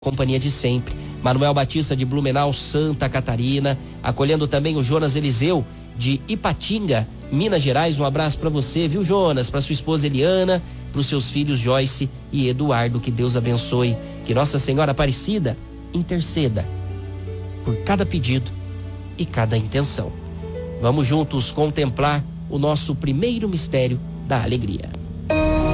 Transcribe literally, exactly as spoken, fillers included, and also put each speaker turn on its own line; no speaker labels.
companhia de sempre. Manuel Batista de Blumenau, Santa Catarina, acolhendo também o Jonas Eliseu de Ipatinga, Minas Gerais. Um abraço para você, viu, Jonas? Para sua esposa Eliana, para os seus filhos Joyce e Eduardo. Que Deus abençoe. Que Nossa Senhora Aparecida interceda por cada pedido e cada intenção. Vamos juntos contemplar o nosso primeiro mistério da alegria.